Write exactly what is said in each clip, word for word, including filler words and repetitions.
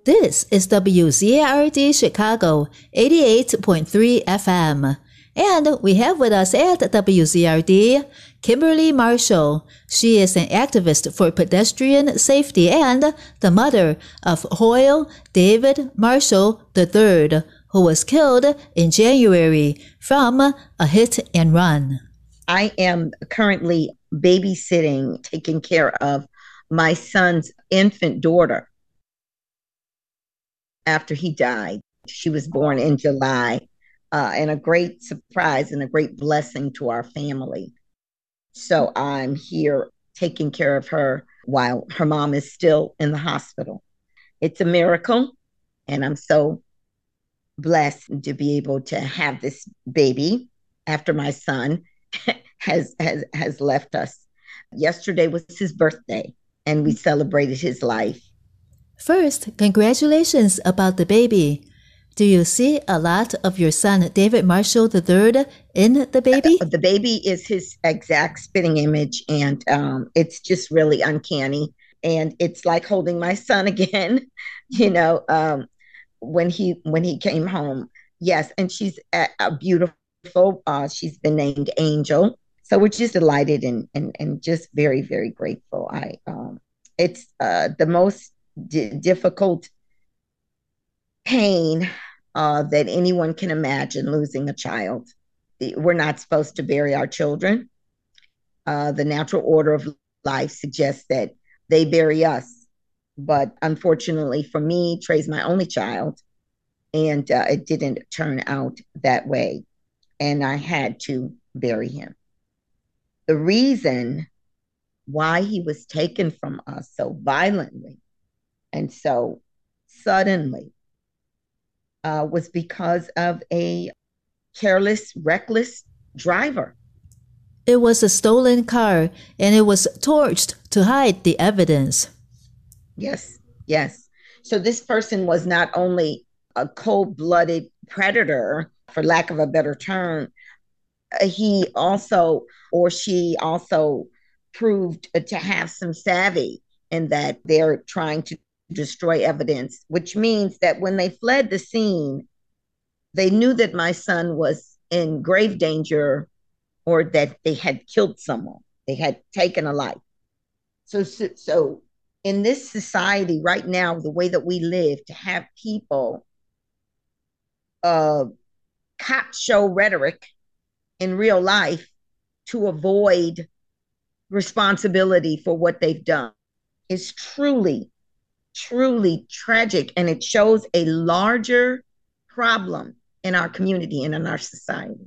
This is W Z A R D Chicago eighty-eight point three F M. And we have with us at W Z R D, Kimberly Marshall. She is an activist for pedestrian safety and the mother of Hoyle David Marshall the third, who was killed in January from a hit and run. I am currently babysitting, taking care of my son's infant daughter after he died. She was born in July, uh, and a great surprise and a great blessing to our family. So I'm here taking care of her while her mom is still in the hospital. It's a miracle, and I'm so blessed to be able to have this baby after my son has has has left us. Yesterday was his birthday, and we celebrated his life. First, congratulations about the baby. Do you see a lot of your son, David Marshall the third, in the baby? The baby is his exact spitting image, and um, it's just really uncanny. And it's like holding my son again, you know, um, when he when he came home. Yes, and she's a, a beautiful, uh, she's been named Angel. So we're just delighted and and, and just very, very grateful. I um, It's uh, the most d- difficult pain uh, that anyone can imagine, losing a child. We're not supposed to bury our children. Uh, the natural order of life suggests that they bury us. But unfortunately for me, Trey's my only child, and uh, it didn't turn out that way. And I had to bury him. The reason why he was taken from us so violently and so suddenly uh, was because of a careless, reckless driver. It was a stolen car, and it was torched to hide the evidence. Yes, yes. So this person was not only a cold-blooded predator, for lack of a better term, he also, or she also proved to have some savvy in that they're trying to destroy evidence, which means that when they fled the scene, they knew that my son was in grave danger or that they had killed someone. They had taken a life. So, so, so in this society right now, the way that we live, to have people uh, cop show rhetoric in real life to avoid responsibility for what they've done is truly, truly tragic. And it shows a larger problem in our community and in our society.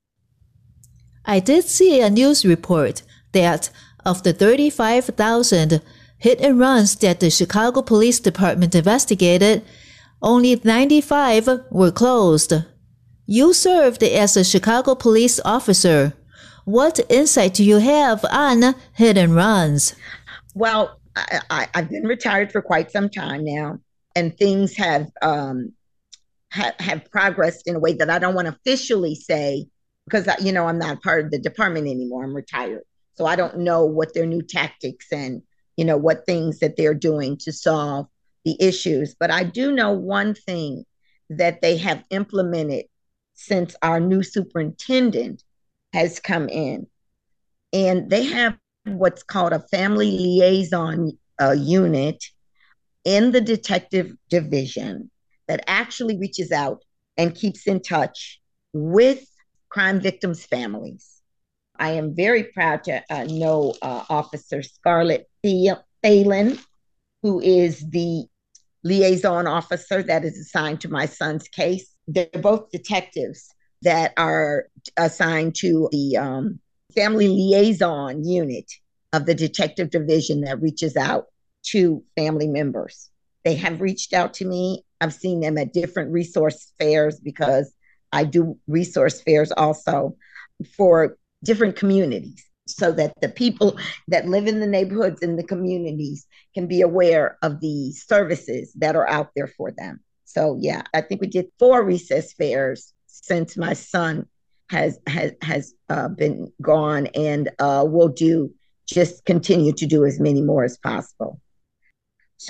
I did see a news report that of the thirty-five thousand hit and runs that the Chicago Police Department investigated, only ninety-five were closed. You served as a Chicago police officer. What insight do you have on hit and runs? Well, I, I, I've been retired for quite some time now, and things have um, ha, have progressed in a way that I don't want to officially say, because, you know, I'm not part of the department anymore. I'm retired. So I don't know what their new tactics and, you know, what things that they're doing to solve the issues. But I do know one thing that they have implemented since our new superintendent has come in. And they have what's called a family liaison uh, unit in the detective division that actually reaches out and keeps in touch with crime victims' families. I am very proud to uh, know uh, Officer Scarlett Phelan, who is the liaison officer that is assigned to my son's case. They're both detectives that are assigned to the um, family liaison unit of the detective division that reaches out to family members. They have reached out to me. I've seen them at different resource fairs because I do resource fairs also for different communities, so that the people that live in the neighborhoods and the communities can be aware of the services that are out there for them. So yeah, I think we did four recess fairs since my son has has has uh, been gone, and uh, we'll do just continue to do as many more as possible. So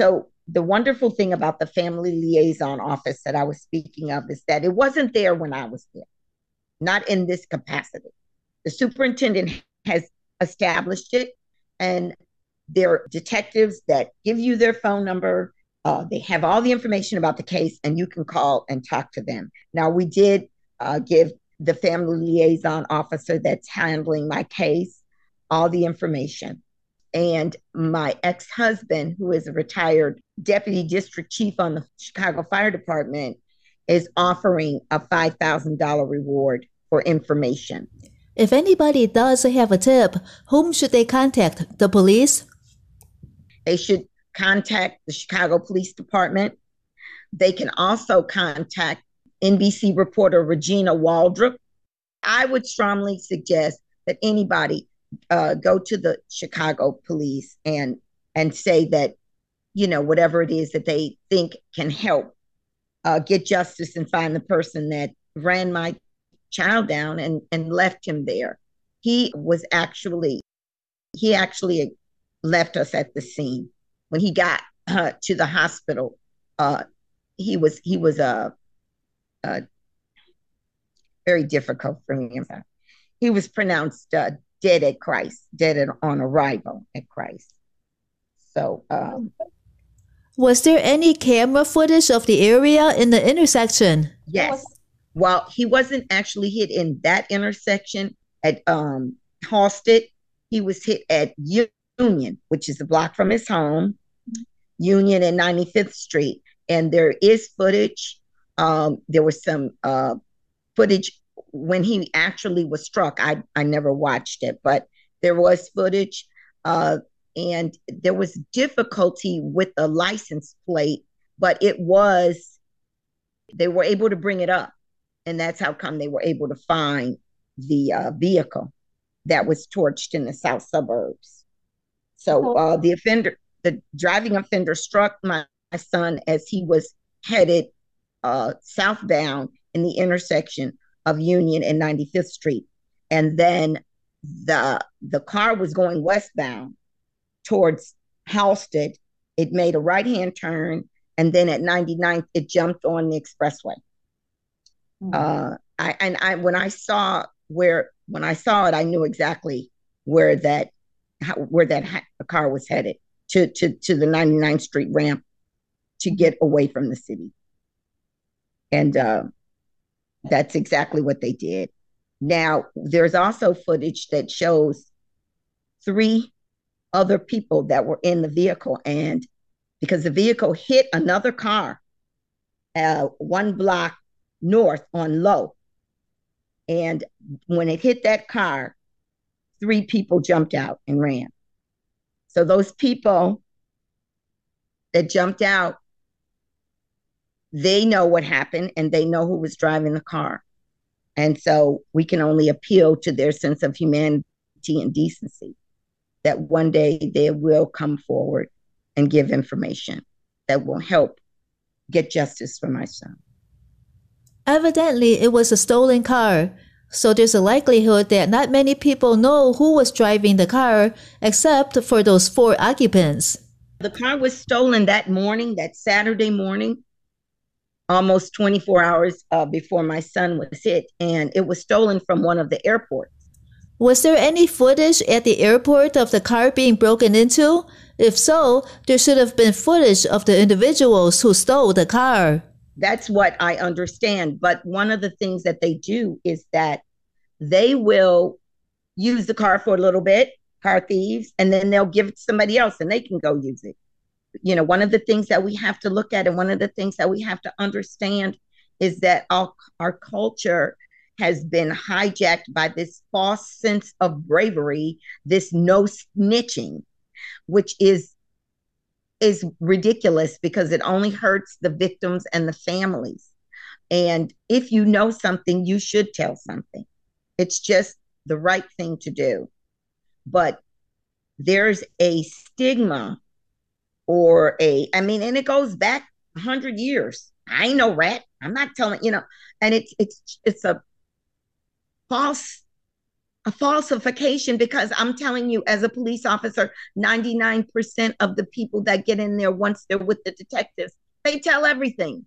the wonderful thing about the family liaison office that I was speaking of is that it wasn't there when I was there, not in this capacity. The superintendent has established it, and there are detectives that give you their phone number. Uh, they have all the information about the case, and you can call and talk to them. Now, we did uh, give the family liaison officer that's handling my case all the information. And my ex-husband, who is a retired deputy district chief on the Chicago Fire Department, is offering a five thousand dollars reward for information. If anybody does have a tip, whom should they contact? The police? They should contact the Chicago Police Department. They can also contact N B C reporter Regina Waldrop. I would strongly suggest that anybody uh, go to the Chicago police and and say that, you know, whatever it is that they think can help uh, get justice and find the person that ran my child down and, and left him there. He was actually, he actually left us at the scene. When he got uh, to the hospital, uh, he was, he was uh, uh, very difficult for me. He was pronounced uh, dead at Christ, dead at, on arrival at Christ. So, um, was there any camera footage of the area in the intersection? Yes. Well, he wasn't actually hit in that intersection at um, Halsted. He was hit at Union, which is a block from his home, Union and ninety-fifth Street. And there is footage. Um, there was some uh, footage when he actually was struck. I, I never watched it, but there was footage. Uh, and there was difficulty with the license plate, but it was, they were able to bring it up. And that's how come they were able to find the uh, vehicle that was torched in the south suburbs. So uh, the offender, the driving offender struck my, my son as he was headed uh, southbound in the intersection of Union and ninety-fifth Street. And then the, the car was going westbound towards Halsted. It made a right-hand turn. And then at ninety-ninth, it jumped on the expressway. Uh, I and I when I saw where when I saw it, I knew exactly where that how, where that ha- car was headed to to to the ninety-ninth Street ramp to get away from the city, and uh, that's exactly what they did. Now, there's also footage that shows three other people that were in the vehicle, and because the vehicle hit another car, uh, one block north on Low. And when it hit that car, three people jumped out and ran. So those people that jumped out, they know what happened and they know who was driving the car. And so we can only appeal to their sense of humanity and decency, that one day they will come forward and give information that will help get justice for my son. Evidently, it was a stolen car, so there's a likelihood that not many people know who was driving the car except for those four occupants. The car was stolen that morning, that Saturday morning, almost twenty-four hours uh, before my son was hit, and it was stolen from one of the airports. Was there any footage at the airport of the car being broken into? If so, there should have been footage of the individuals who stole the car. That's what I understand. But one of the things that they do is that they will use the car for a little bit, car thieves, and then they'll give it to somebody else and they can go use it. You know, one of the things that we have to look at and one of the things that we have to understand is that our, our culture has been hijacked by this false sense of bravery, this no snitching, which is is ridiculous because it only hurts the victims and the families. And if you know something, you should tell something. It's just the right thing to do. But there's a stigma or a, I mean, and it goes back a hundred years. I ain't no rat. I'm not telling, you know, and it's, it's, it's a false a falsification, because I'm telling you, as a police officer, ninety-nine percent of the people that get in there once they're with the detectives, they tell everything.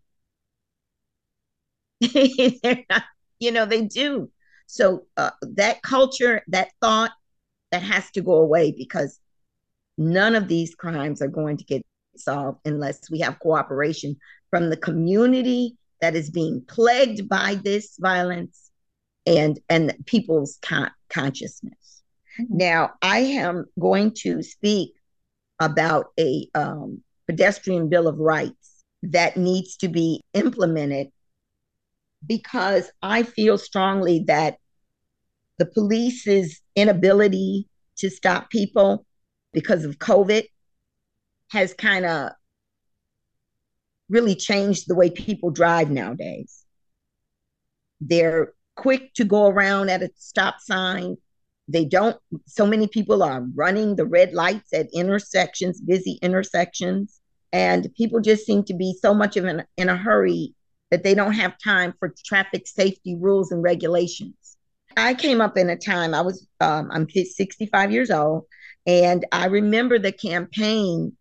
Not, you know, they do. So uh, that culture, that thought, that has to go away, because none of these crimes are going to get solved unless we have cooperation from the community that is being plagued by this violence and and people's con- consciousness. Mm-hmm. Now, I am going to speak about a um, pedestrian bill of rights that needs to be implemented, because I feel strongly that the police's inability to stop people because of COVID has kind of really changed the way people drive nowadays. They're quick to go around at a stop sign. They don't, so many people are running the red lights at intersections, busy intersections, and people just seem to be so much of an, in a hurry that they don't have time for traffic safety rules and regulations. I came up in a time, I was, um, I'm sixty-five years old, and I remember the campaign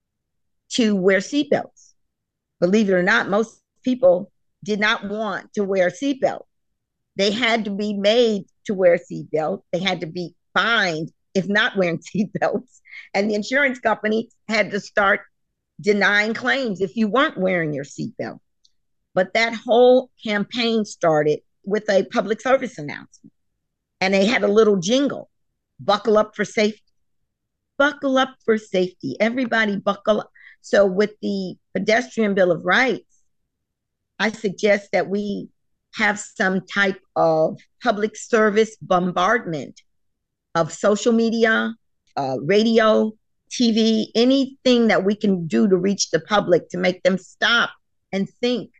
to wear seatbelts. Believe it or not, most people did not want to wear a seatbelt. They had to be made to wear a seatbelt. They had to be fined if not wearing seatbelts. And the insurance company had to start denying claims if you weren't wearing your seatbelt. But that whole campaign started with a public service announcement. And they had a little jingle, buckle up for safety. Buckle up for safety. Everybody buckle up. So with the pedestrian bill of rights, I suggest that we have some type of public service bombardment of social media, uh, radio, T V, anything that we can do to reach the public to make them stop and think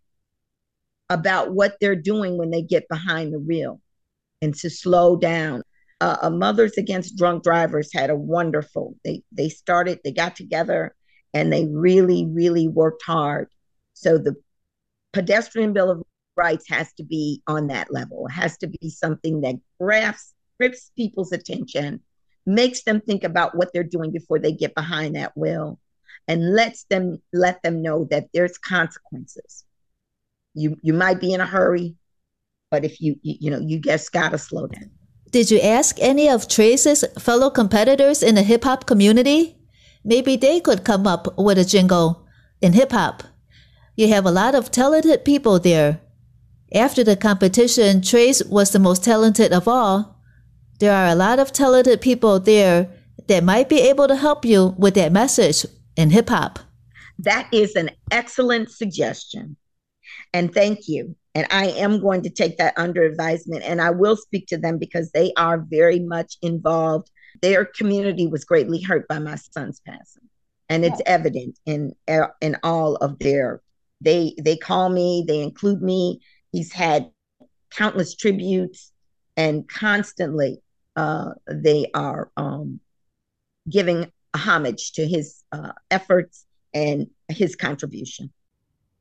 about what they're doing when they get behind the wheel, and to slow down. Uh, uh, Mothers Against Drunk Drivers had a wonderful, they, they started, they got together and they really, really worked hard. So the pedestrian bill of rights has to be on that level. It has to be something that grasps, grips people's attention, makes them think about what they're doing before they get behind that wheel, and lets them let them know that there's consequences. You you might be in a hurry, but if you you, you know you just gotta slow down. Did you ask any of Trace's fellow competitors in the hip hop community? Maybe they could come up with a jingle in hip hop. You have a lot of talented people there. After the competition, Trace was the most talented of all. There are a lot of talented people there that might be able to help you with that message in hip hop. That is an excellent suggestion. And thank you. And I am going to take that under advisement, and I will speak to them because they are very much involved. Their community was greatly hurt by my son's passing. And it's yeah. evident in in all of their, they they call me, they include me. He's had countless tributes, and constantly uh, they are um, giving homage to his uh, efforts and his contribution.